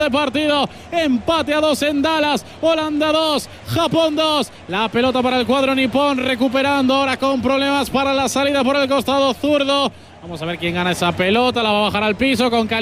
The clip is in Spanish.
de partido, empate a 2 en Dallas, Holanda 2, Japón 2, la pelota para el cuadro nipón, recuperando ahora con problemas para la salida por el costado zurdo. Vamos a ver quién gana esa pelota, la va a bajar al piso con